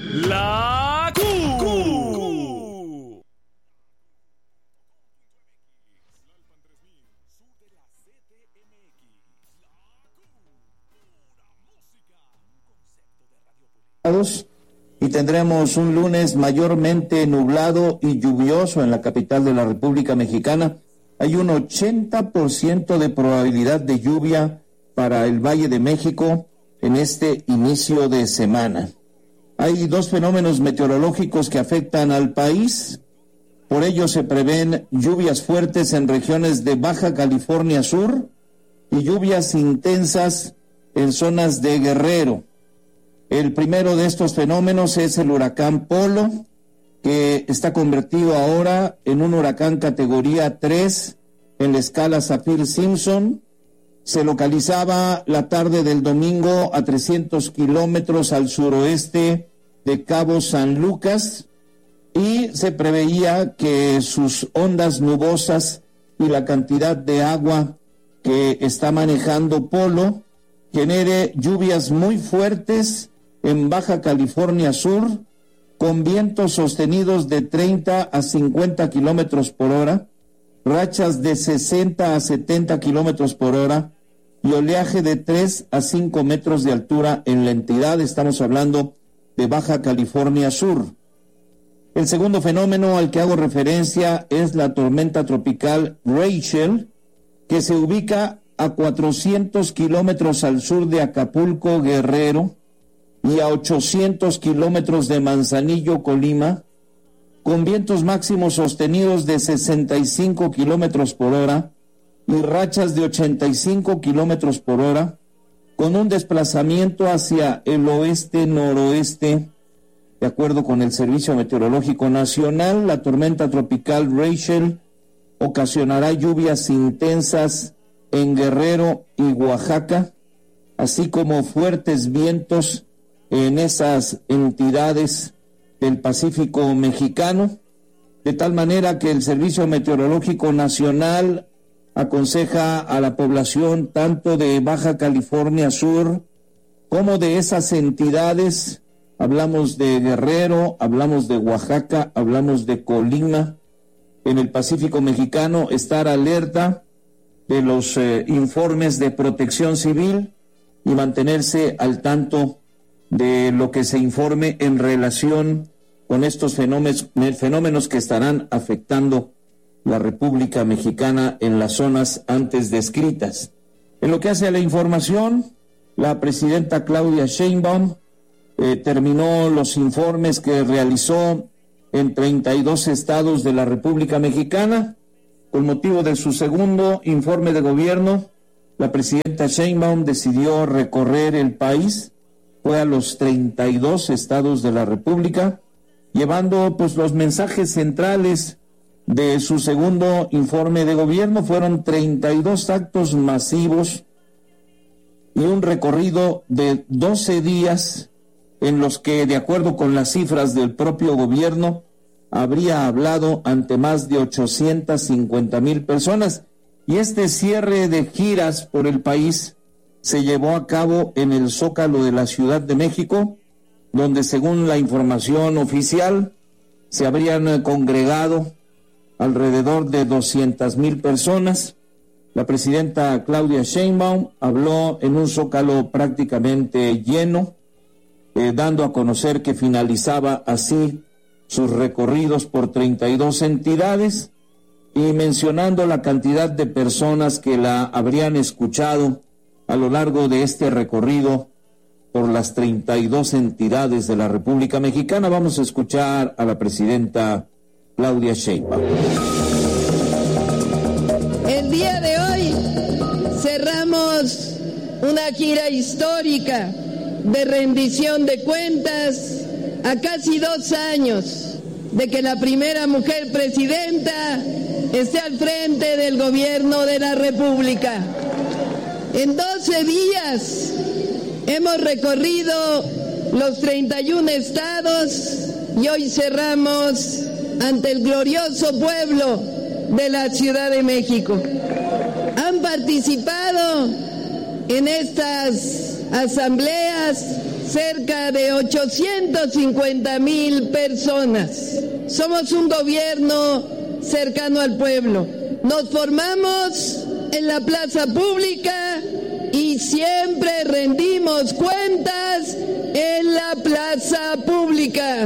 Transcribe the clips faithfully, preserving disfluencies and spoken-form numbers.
La Q. Q. Y tendremos un lunes mayormente nublado y lluvioso en la capital de la República Mexicana. Hay un ochenta por ciento de probabilidad de lluvia para el Valle de México en este inicio de semana. Hay dos fenómenos meteorológicos que afectan al país. Por ello se prevén lluvias fuertes en regiones de Baja California Sur y lluvias intensas en zonas de Guerrero. El primero de estos fenómenos es el huracán Polo, que está convertido ahora en un huracán categoría tres en la escala Saffir-Simpson. Se localizaba la tarde del domingo a trescientos kilómetros al suroeste de Cabo San Lucas y se preveía que sus ondas nubosas y la cantidad de agua que está manejando Polo genere lluvias muy fuertes en Baja California Sur, con vientos sostenidos de treinta a cincuenta kilómetros por hora, rachas de sesenta a setenta kilómetros por hora y oleaje de tres a cinco metros de altura en la entidad. Estamos hablando de Baja California Sur. El segundo fenómeno al que hago referencia es la tormenta tropical Rachel, que se ubica a cuatrocientos kilómetros al sur de Acapulco, Guerrero, y a ochocientos kilómetros de Manzanillo, Colima, con vientos máximos sostenidos de sesenta y cinco kilómetros por hora y rachas de ochenta y cinco kilómetros por hora, con un desplazamiento hacia el oeste-noroeste. De acuerdo con el Servicio Meteorológico Nacional, la tormenta tropical Rachel ocasionará lluvias intensas en Guerrero y Oaxaca, así como fuertes vientos en esas entidades del Pacífico mexicano, de tal manera que el Servicio Meteorológico Nacional aconseja a la población tanto de Baja California Sur como de esas entidades. Hablamos de Guerrero, hablamos de Oaxaca, hablamos de Colima, en el Pacífico mexicano, estar alerta de los eh, informes de Protección Civil y mantenerse al tanto de lo que se informe en relación con estos fenómenos, fenómenos que estarán afectando la República Mexicana en las zonas antes descritas. En lo que hace a la información, la presidenta Claudia Sheinbaum eh, terminó los informes que realizó en treinta y dos estados de la República Mexicana. Con motivo de su segundo informe de gobierno, la presidenta Sheinbaum decidió recorrer el país. Fue a los treinta y dos estados de la República, llevando pues los mensajes centrales de su segundo informe de gobierno. Fueron treinta y dos actos masivos y un recorrido de doce días en los que, de acuerdo con las cifras del propio gobierno, habría hablado ante más de ochocientas cincuenta mil personas. Y este cierre de giras por el país se llevó a cabo en el Zócalo de la Ciudad de México, donde, según la información oficial, se habrían congregado alrededor de doscientas mil personas. La presidenta Claudia Sheinbaum habló en un Zócalo prácticamente lleno, eh, dando a conocer que finalizaba así sus recorridos por treinta y dos entidades y mencionando la cantidad de personas que la habrían escuchado a lo largo de este recorrido por las treinta y dos entidades de la República Mexicana. Vamos a escuchar a la presidenta Claudia Sheinbaum. El día de hoy cerramos una gira histórica de rendición de cuentas a casi dos años de que la primera mujer presidenta esté al frente del gobierno de la República. En doce días hemos recorrido los treinta y un estados y hoy cerramos ante el glorioso pueblo de la Ciudad de México. Han participado en estas asambleas cerca de ochocientos cincuenta mil personas. Somos un gobierno cercano al pueblo. Nos formamos en la plaza pública y siempre rendimos cuentas en la plaza pública.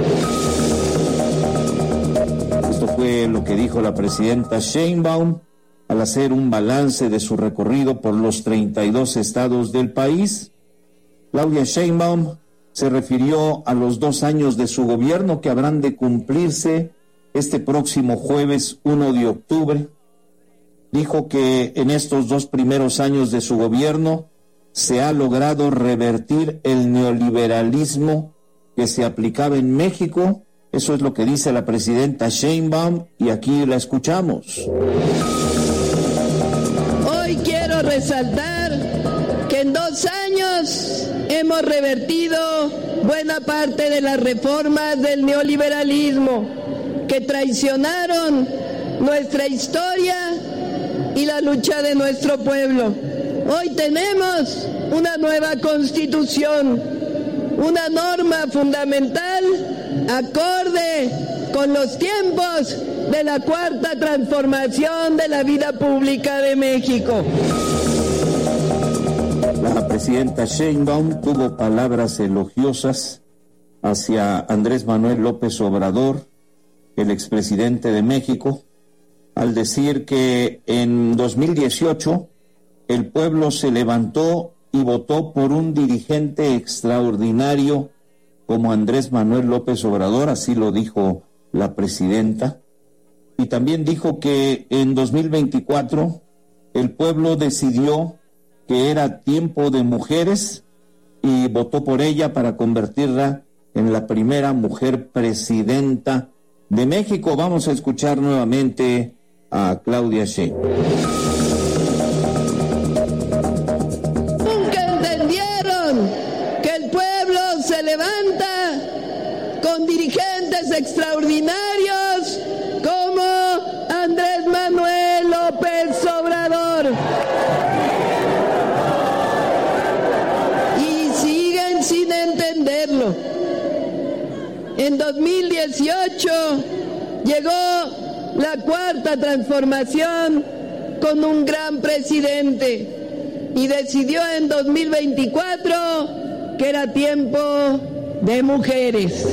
Esto fue lo que dijo la presidenta Sheinbaum al hacer un balance de su recorrido por los treinta y dos estados del país. Claudia Sheinbaum se refirió a los dos años de su gobierno que habrán de cumplirse este próximo jueves uno de octubre. Dijo que en estos dos primeros años de su gobierno se ha logrado revertir el neoliberalismo que se aplicaba en México. Eso es lo que dice la presidenta Sheinbaum y aquí la escuchamos. Hoy quiero resaltar que en dos años hemos revertido buena parte de las reformas del neoliberalismo que traicionaron nuestra historia y la lucha de nuestro pueblo. Hoy tenemos una nueva constitución, una norma fundamental acorde con los tiempos de la cuarta transformación de la vida pública de México. La presidenta Sheinbaum tuvo palabras elogiosas hacia Andrés Manuel López Obrador, el expresidente de México, al decir que en dos mil dieciocho el pueblo se levantó y votó por un dirigente extraordinario como Andrés Manuel López Obrador, así lo dijo la presidenta, y también dijo que en dos mil veinticuatro el pueblo decidió que era tiempo de mujeres y votó por ella para convertirla en la primera mujer presidenta de México. Vamos a escuchar nuevamente a Claudia Sheinbaum. Nunca entendieron que el pueblo se levanta con dirigentes extraordinarios como Andrés Manuel López Obrador. Y siguen sin entenderlo. En dos mil dieciocho llegó la cuarta transformación con un gran presidente y decidió en dos mil veinticuatro que era tiempo de mujeres.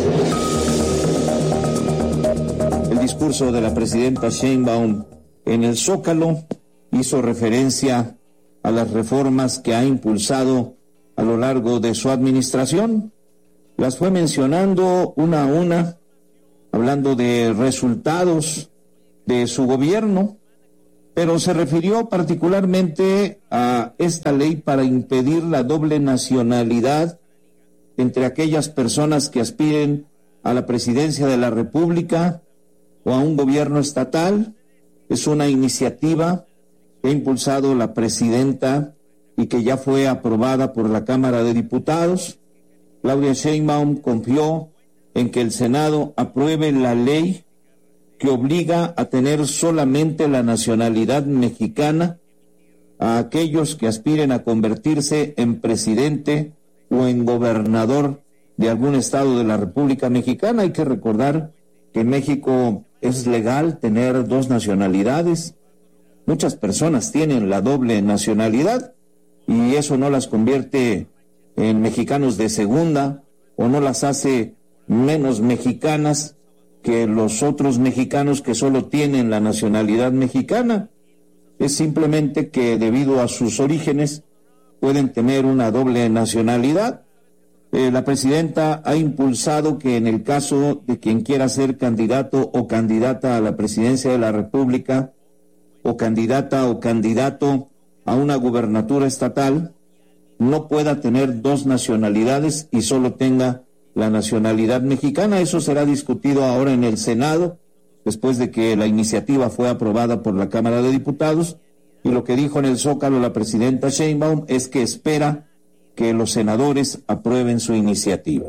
El discurso de la presidenta Sheinbaum en el Zócalo hizo referencia a las reformas que ha impulsado a lo largo de su administración. Las fue mencionando una a una, hablando de resultados de su gobierno, pero se refirió particularmente a esta ley para impedir la doble nacionalidad entre aquellas personas que aspiren a la presidencia de la República o a un gobierno estatal. Es una iniciativa que ha impulsado la presidenta y que ya fue aprobada por la Cámara de Diputados. Claudia Sheinbaum confió en que el Senado apruebe la ley que obliga a tener solamente la nacionalidad mexicana a aquellos que aspiren a convertirse en presidente o en gobernador de algún estado de la República Mexicana. Hay que recordar que en México es legal tener dos nacionalidades. Muchas personas tienen la doble nacionalidad y eso no las convierte en mexicanos de segunda o no las hace menos mexicanas que los otros mexicanos que solo tienen la nacionalidad mexicana. Es simplemente que debido a sus orígenes pueden tener una doble nacionalidad. Eh, la presidenta ha impulsado que en el caso de quien quiera ser candidato o candidata a la presidencia de la República o candidata o candidato a una gubernatura estatal, no pueda tener dos nacionalidades y solo tenga la nacionalidad mexicana. Eso será discutido ahora en el Senado, después de que la iniciativa fue aprobada por la Cámara de Diputados, y lo que dijo en el Zócalo la presidenta Sheinbaum es que espera que los senadores aprueben su iniciativa.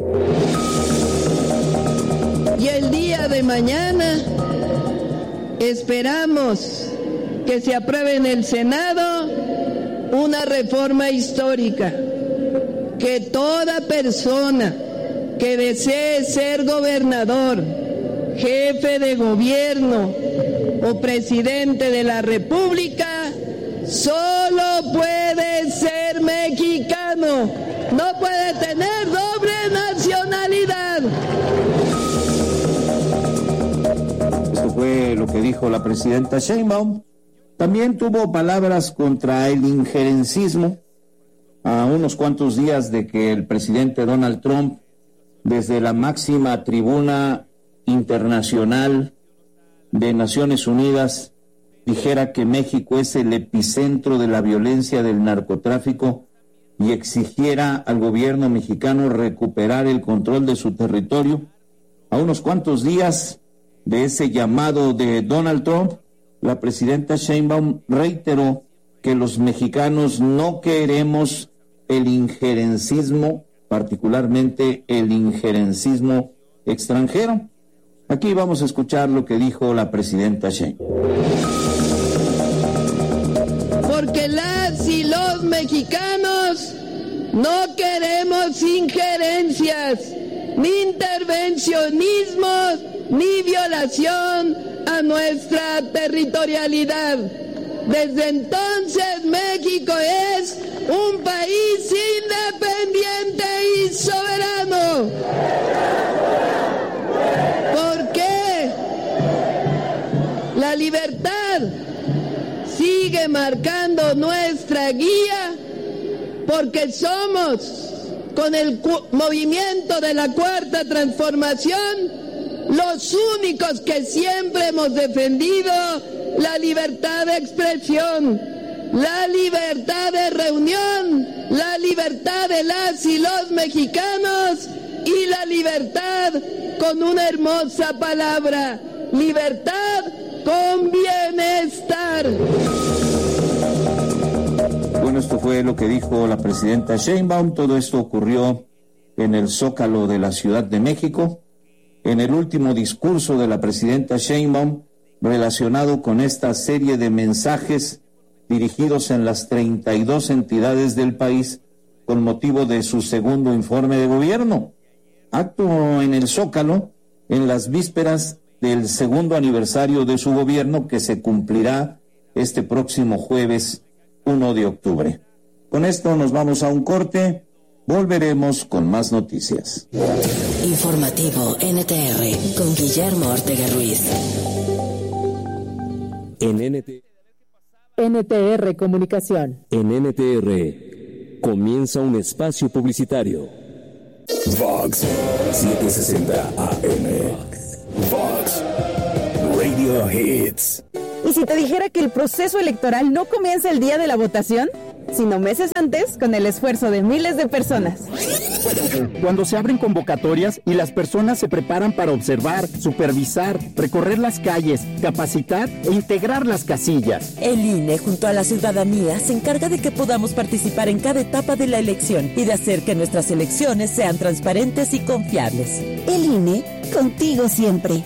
Y el día de mañana esperamos que se apruebe en el Senado una reforma histórica que toda persona que desee ser gobernador, jefe de gobierno o presidente de la República solo puede ser mexicano, no puede tener doble nacionalidad. Esto fue lo que dijo la presidenta Sheinbaum. También tuvo palabras contra el injerencismo a unos cuantos días de que el presidente Donald Trump, desde la máxima tribuna internacional de Naciones Unidas, dijera que México es el epicentro de la violencia del narcotráfico y exigiera al gobierno mexicano recuperar el control de su territorio. A unos cuantos días de ese llamado de Donald Trump, la presidenta Sheinbaum reiteró que los mexicanos no queremos el injerencismo, particularmente el injerencismo extranjero. Aquí vamos a escuchar lo que dijo la presidenta Sheinbaum. Porque las y los mexicanos no queremos injerencias, ni intervencionismos, ni violación a nuestra territorialidad. Desde entonces México es un país independiente y soberano. ¿Por qué? La libertad sigue marcando nuestra guía porque somos, con el cu- movimiento de la Cuarta Transformación, los únicos que siempre hemos defendido la libertad de expresión, la libertad de reunión, la libertad de las y los mexicanos y la libertad con una hermosa palabra, libertad con bienestar. Bueno, esto fue lo que dijo la presidenta Sheinbaum. Todo esto ocurrió en el Zócalo de la Ciudad de México. En el último discurso de la presidenta Sheinbaum, relacionado con esta serie de mensajes dirigidos en las treinta y dos entidades del país con motivo de su segundo informe de gobierno. Acto en el Zócalo en las vísperas del segundo aniversario de su gobierno, que se cumplirá este próximo jueves uno de octubre. Con esto nos vamos a un corte. Volveremos con más noticias. Informativo N T R con Guillermo Ortega Ruiz. En N T... N T R Comunicación. En N T R comienza un espacio publicitario. Vox setecientos sesenta A M. Vox Radio Hits. ¿Y si te dijera que el proceso electoral no comienza el día de la votación, sino meses antes, con el esfuerzo de miles de personas? Cuando se abren convocatorias y las personas se preparan para observar, supervisar, recorrer las calles, capacitar e integrar las casillas. El I N E, junto a la ciudadanía, se encarga de que podamos participar en cada etapa de la elección y de hacer que nuestras elecciones sean transparentes y confiables. El I N E, contigo siempre.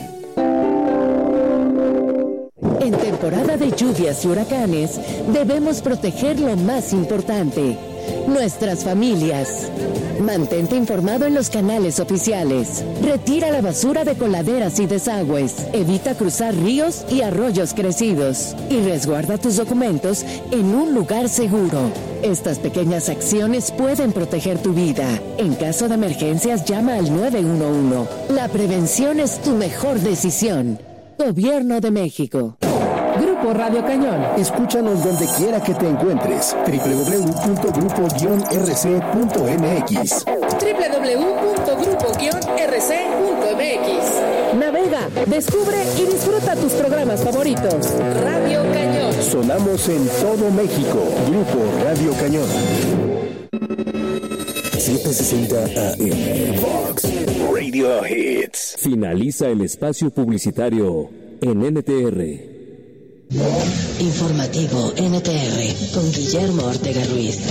En temporada de lluvias y huracanes, debemos proteger lo más importante, nuestras familias. Mantente informado en los canales oficiales. Retira la basura de coladeras y desagües. Evita cruzar ríos y arroyos crecidos. Y resguarda tus documentos en un lugar seguro. Estas pequeñas acciones pueden proteger tu vida. En caso de emergencias, llama al nueve uno uno. La prevención es tu mejor decisión. Gobierno de México. Grupo Radio Cañón. Escúchanos donde quiera que te encuentres. doble u doble u doble u punto grupo guion r c punto m x. doble u doble u doble u punto grupo guion r c punto m x. Navega, descubre y disfruta tus programas favoritos. Radio Cañón. Sonamos en todo México. Grupo Radio Cañón. setecientos sesenta A M. Vox Radio Hits. Finaliza el espacio publicitario en N T R. Informativo N T R con Guillermo Ortega Ruiz.